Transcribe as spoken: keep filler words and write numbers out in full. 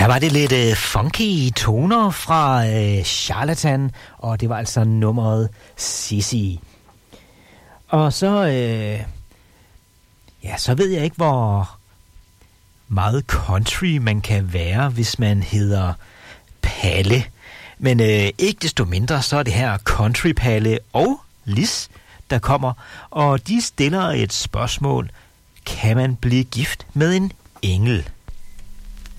Her var det lidt øh, funky toner fra øh, Charlatan, og det var altså nummeret Sissy. Og så, øh, ja, så ved jeg ikke, hvor meget country man kan være, hvis man hedder Palle. Men øh, ikke desto mindre, så er det her Country Palle og Lis, der kommer, og de stiller et spørgsmål. Kan man blive gift med en engel?